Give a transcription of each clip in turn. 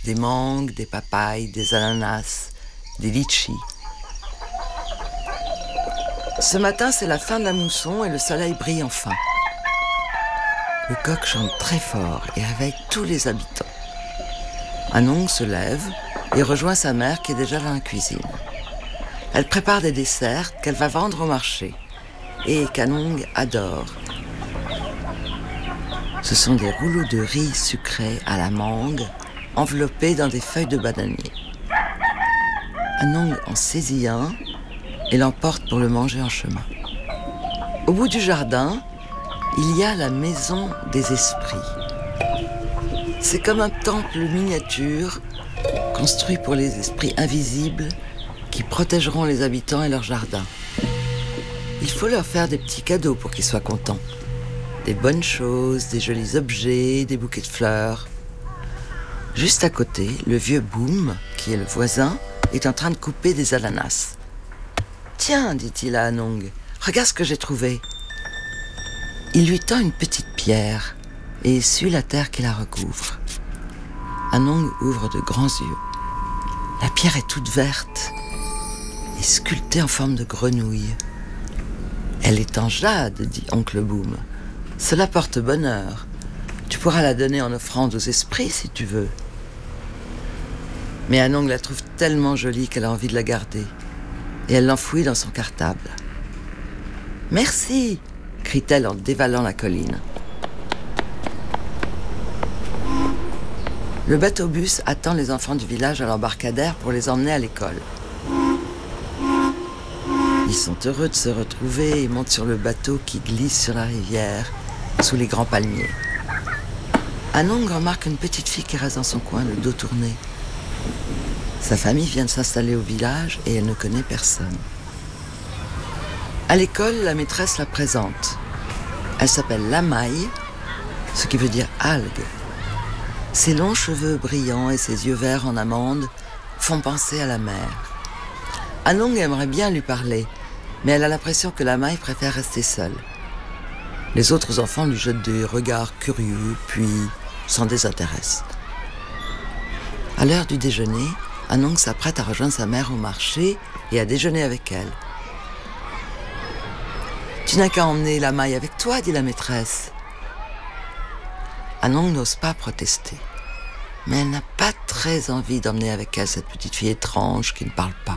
des mangues, des papayes, des ananas, des litchis. Ce matin, c'est la fin de la mousson et le soleil brille enfin. Le coq chante très fort et réveille tous les habitants. Anong se lève et rejoint sa mère qui est déjà dans la cuisine. Elle prépare des desserts qu'elle va vendre au marché et qu'Anong adore. Ce sont des rouleaux de riz sucré à la mangue enveloppés dans des feuilles de bananier. Anong en saisit un et l'emporte pour le manger en chemin. Au bout du jardin, il y a la maison des esprits. C'est comme un temple miniature construit pour les esprits invisibles qui protégeront les habitants et leur jardin. Il faut leur faire des petits cadeaux pour qu'ils soient contents. Des bonnes choses, des jolis objets, des bouquets de fleurs. Juste à côté, le vieux Boum, qui est le voisin, est en train de couper des ananas. « Tiens, dit-il à Anong, regarde ce que j'ai trouvé. » Il lui tend une petite pierre et essuie la terre qui la recouvre. Anong ouvre de grands yeux. La pierre est toute verte et sculptée en forme de grenouille. Elle est en jade, dit oncle Boum. Cela porte bonheur. Tu pourras la donner en offrande aux esprits si tu veux. Mais Anong la trouve tellement jolie qu'elle a envie de la garder. Et elle l'enfouit dans son cartable. « Merci !» crie-t-elle en dévalant la colline. Le bateau-bus attend les enfants du village à l'embarcadère pour les emmener à l'école. Ils sont heureux de se retrouver et montent sur le bateau qui glisse sur la rivière, sous les grands palmiers. Anong remarque une petite fille qui reste dans son coin, le dos tourné. Sa famille vient de s'installer au village et elle ne connaît personne. À l'école, la maîtresse la présente. Elle s'appelle Lamai, ce qui veut dire algue. Ses longs cheveux brillants et ses yeux verts en amande font penser à la mer. Anong aimerait bien lui parler, mais elle a l'impression que Lamai préfère rester seule. Les autres enfants lui jettent des regards curieux, puis s'en désintéressent. À l'heure du déjeuner, Anong s'apprête à rejoindre sa mère au marché et à déjeuner avec elle. « Tu n'as qu'à emmener Lamai avec toi, dit la maîtresse. » Anong n'ose pas protester, mais elle n'a pas très envie d'emmener avec elle cette petite fille étrange qui ne parle pas.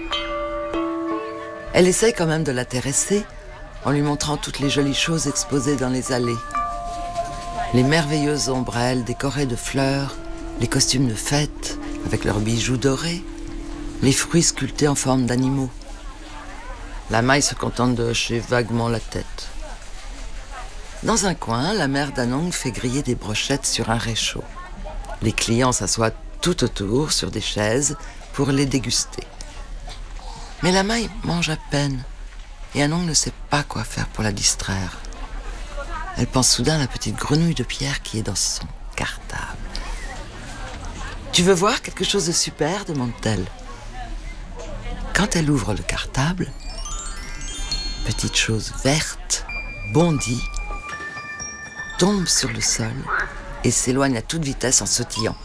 Elle essaye quand même de l'intéresser en lui montrant toutes les jolies choses exposées dans les allées. Les merveilleuses ombrelles décorées de fleurs, les costumes de fête avec leurs bijoux dorés, les fruits sculptés en forme d'animaux. Lamai se contente de hocher vaguement la tête. Dans un coin, la mère d'Anong fait griller des brochettes sur un réchaud. Les clients s'assoient tout autour sur des chaises pour les déguster. Mais Lamai mange à peine et Anong ne sait pas quoi faire pour la distraire. Elle pense soudain à la petite grenouille de pierre qui est dans son cartable. « Tu veux voir quelque chose de super ?» demande-t-elle. Quand elle ouvre le cartable, petite chose verte bondit, tombe sur le sol et s'éloigne à toute vitesse en sautillant.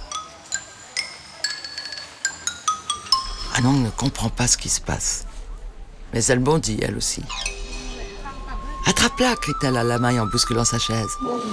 Anong ne comprend pas ce qui se passe, mais elle bondit elle aussi. « Attrape-la !» crie-t-elle à Lamai en bousculant sa chaise.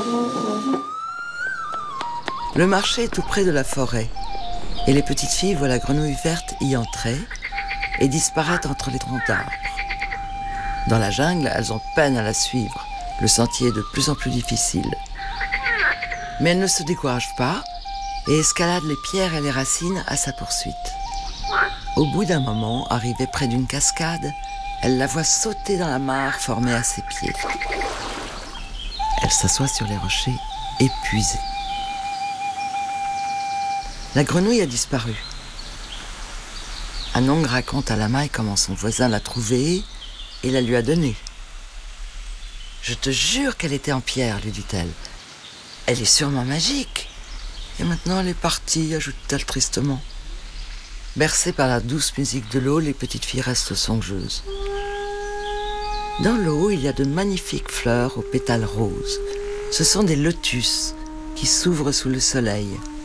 Le marché est tout près de la forêt et les petites filles voient la grenouille verte y entrer et disparaître entre les troncs d'arbres. Dans la jungle, elles ont peine à la suivre. Le sentier est de plus en plus difficile. Mais elles ne se découragent pas et escaladent les pierres et les racines à sa poursuite. Au bout d'un moment, arrivée près d'une cascade, elle la voit sauter dans la mare formée à ses pieds. Elle s'assoit sur les rochers, épuisée. La grenouille a disparu. Anong raconte à Lamai comment son voisin l'a trouvée et la lui a donnée. « Je te jure qu'elle était en pierre, lui dit-elle. Elle est sûrement magique. Et maintenant elle est partie, ajoute-t-elle tristement. Bercées par la douce musique de l'eau, les petites filles restent songeuses. Dans l'eau, il y a de magnifiques fleurs aux pétales roses. Ce sont des lotus qui s'ouvrent sous le soleil.